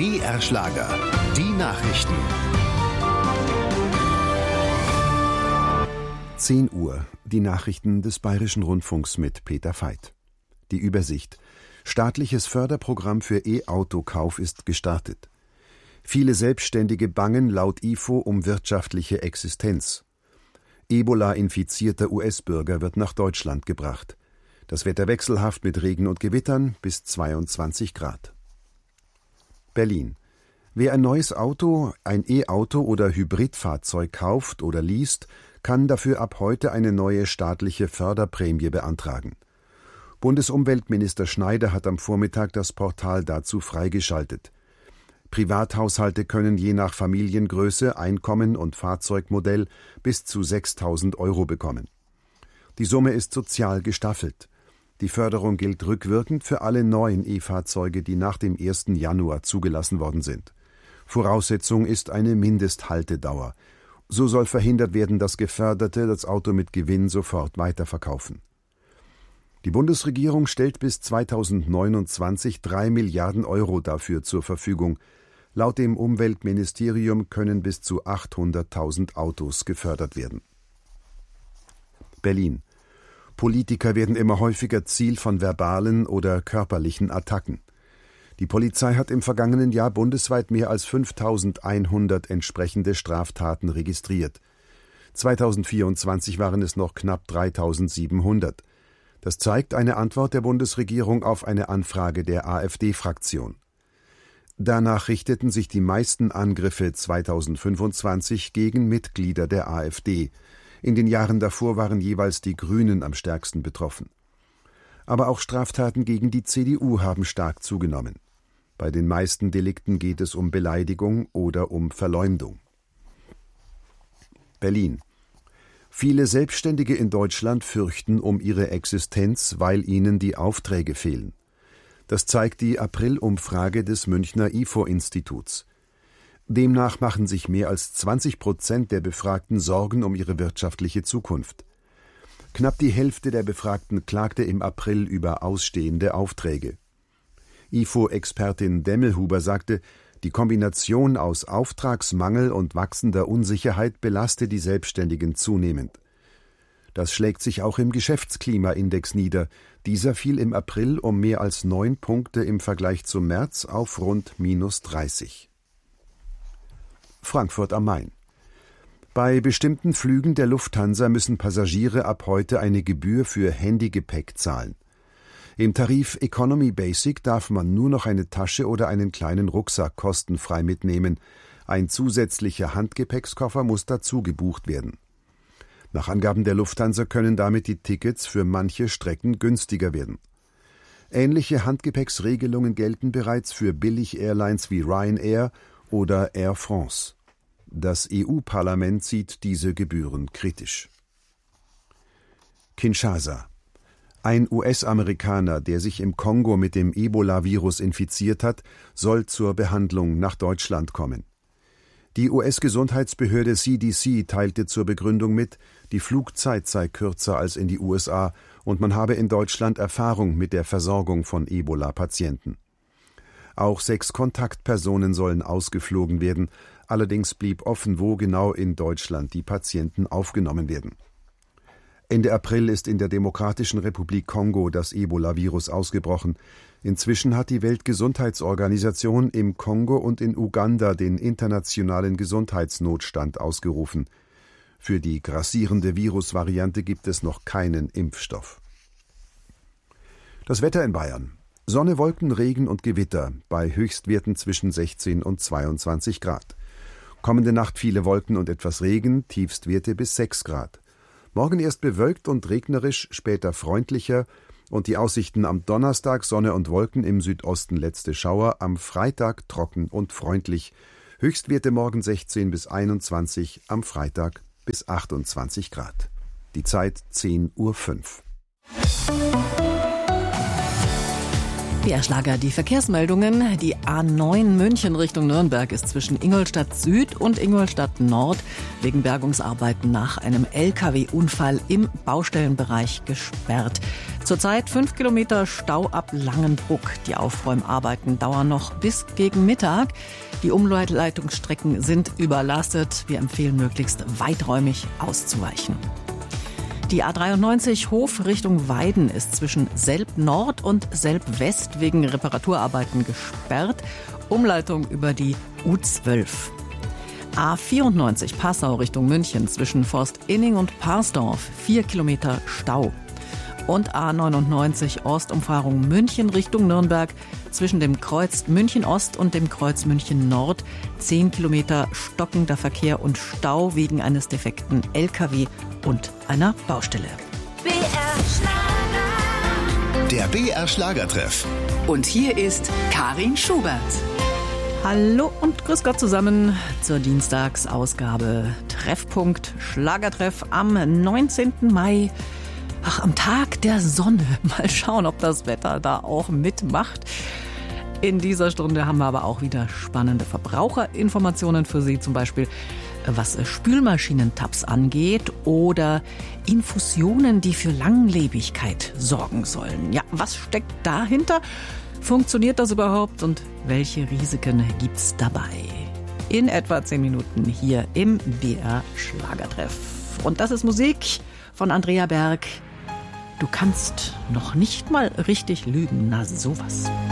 BR Schlager. Die Nachrichten. 10 Uhr. Die Nachrichten des Bayerischen Rundfunks mit Peter Veit. Die Übersicht. Staatliches Förderprogramm für E-Autokauf ist gestartet. Viele Selbstständige bangen laut IFO um wirtschaftliche Existenz. Ebola-infizierter US-Bürger wird nach Deutschland gebracht. Das Wetter wechselhaft mit Regen und Gewittern bis 22 Grad. Berlin. Wer ein neues Auto, ein E-Auto oder Hybridfahrzeug kauft oder least, kann dafür ab heute eine neue staatliche Förderprämie beantragen. Bundesumweltminister Schneider hat am Vormittag das Portal dazu freigeschaltet. Privathaushalte können je nach Familiengröße, Einkommen und Fahrzeugmodell bis zu 6.000 € bekommen. Die Summe ist sozial gestaffelt. Die Förderung gilt rückwirkend für alle neuen E-Fahrzeuge, die nach dem 1. Januar zugelassen worden sind. Voraussetzung ist eine Mindesthaltedauer. So soll verhindert werden, dass Geförderte das Auto mit Gewinn sofort weiterverkaufen. Die Bundesregierung stellt bis 2029 3 Milliarden € dafür zur Verfügung. Laut dem Umweltministerium können bis zu 800.000 Autos gefördert werden. Berlin. Politiker werden immer häufiger Ziel von verbalen oder körperlichen Attacken. Die Polizei hat im vergangenen Jahr bundesweit mehr als 5.100 entsprechende Straftaten registriert. 2024 waren es noch knapp 3.700. Das zeigt eine Antwort der Bundesregierung auf eine Anfrage der AfD-Fraktion. Danach richteten sich die meisten Angriffe 2025 gegen Mitglieder der AfD. In den Jahren davor waren jeweils die Grünen am stärksten betroffen. Aber auch Straftaten gegen die CDU haben stark zugenommen. Bei den meisten Delikten geht es um Beleidigung oder um Verleumdung. Berlin. Viele Selbstständige in Deutschland fürchten um ihre Existenz, weil ihnen die Aufträge fehlen. Das zeigt die April-Umfrage des Münchner IFO-Instituts. Demnach machen sich mehr als 20% der Befragten Sorgen um ihre wirtschaftliche Zukunft. Knapp die Hälfte der Befragten klagte im April über ausstehende Aufträge. IFO-Expertin Demmelhuber sagte, die Kombination aus Auftragsmangel und wachsender Unsicherheit belastet die Selbstständigen zunehmend. Das schlägt sich auch im Geschäftsklimaindex nieder. Dieser fiel im April um mehr als 9 Punkte im Vergleich zum März auf rund -30. Frankfurt am Main. Bei bestimmten Flügen der Lufthansa müssen Passagiere ab heute eine Gebühr für Handygepäck zahlen. Im Tarif Economy Basic darf man nur noch eine Tasche oder einen kleinen Rucksack kostenfrei mitnehmen. Ein zusätzlicher Handgepäckskoffer muss dazu gebucht werden. Nach Angaben der Lufthansa können damit die Tickets für manche Strecken günstiger werden. Ähnliche Handgepäcksregelungen gelten bereits für Billig-Airlines wie Ryanair oder Air France. Das EU-Parlament sieht diese Gebühren kritisch. Kinshasa. Ein US-Amerikaner, der sich im Kongo mit dem Ebola-Virus infiziert hat, soll zur Behandlung nach Deutschland kommen. Die US-Gesundheitsbehörde CDC teilte zur Begründung mit, die Flugzeit sei kürzer als in die USA und man habe in Deutschland Erfahrung mit der Versorgung von Ebola-Patienten. Auch 6 Kontaktpersonen sollen ausgeflogen werden, allerdings blieb offen, wo genau in Deutschland die Patienten aufgenommen werden. Ende April ist in der Demokratischen Republik Kongo das Ebola-Virus ausgebrochen. Inzwischen hat die Weltgesundheitsorganisation im Kongo und in Uganda den internationalen Gesundheitsnotstand ausgerufen. Für die grassierende Virusvariante gibt es noch keinen Impfstoff. Das Wetter in Bayern. Sonne, Wolken, Regen und Gewitter, bei Höchstwerten zwischen 16 und 22 Grad. Kommende Nacht viele Wolken und etwas Regen, Tiefstwerte bis 6 Grad. Morgen erst bewölkt und regnerisch, später freundlicher und die Aussichten am Donnerstag Sonne und Wolken, im Südosten letzte Schauer, am Freitag trocken und freundlich. Höchstwerte morgen 16 bis 21, am Freitag bis 28 Grad. Die Zeit 10:05 Uhr. BR Schlager, die Verkehrsmeldungen. Die A9 München Richtung Nürnberg ist zwischen Ingolstadt Süd und Ingolstadt Nord wegen Bergungsarbeiten nach einem LKW-Unfall im Baustellenbereich gesperrt. Zurzeit 5 Kilometer Stau ab Langenbruck. Die Aufräumarbeiten dauern noch bis gegen Mittag. Die Umleitungsstrecken sind überlastet. Wir empfehlen, möglichst weiträumig auszuweichen. Die A93 Hof Richtung Weiden ist zwischen Selb-Nord und Selb-West wegen Reparaturarbeiten gesperrt. Umleitung über die U12. A94 Passau Richtung München zwischen Forstinning und Parsdorf 4 Kilometer Stau. Und A99 Ostumfahrung München Richtung Nürnberg zwischen dem Kreuz München Ost und dem Kreuz München Nord 10 Kilometer stockender Verkehr und Stau wegen eines defekten LKW und einer Baustelle. BR Schlager. Der BR Schlagertreff. Und hier ist Karin Schubert. Hallo und grüß Gott zusammen zur Dienstagsausgabe Treffpunkt Schlagertreff am 19. Mai. Ach, am Tag der Sonne. Mal schauen, ob das Wetter da auch mitmacht. In dieser Stunde haben wir aber auch wieder spannende Verbraucherinformationen für Sie, zum Beispiel was Spülmaschinentabs angeht oder Infusionen, die für Langlebigkeit sorgen sollen. Ja, was steckt dahinter? Funktioniert das überhaupt und welche Risiken gibt's dabei? In etwa 10 Minuten hier im BR Schlagertreff. Und das ist Musik von Andrea Berg. Du kannst noch nicht mal richtig lügen. Na sowas.